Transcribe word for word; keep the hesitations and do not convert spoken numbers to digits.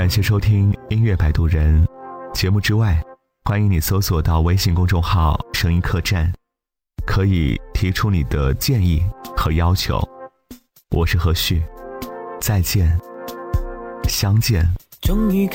感谢收听音乐摆渡人节目之外，欢迎你搜索到微信公众号声音客栈，可以提出你的建议和要求。我是何旭，再见，相见。 终于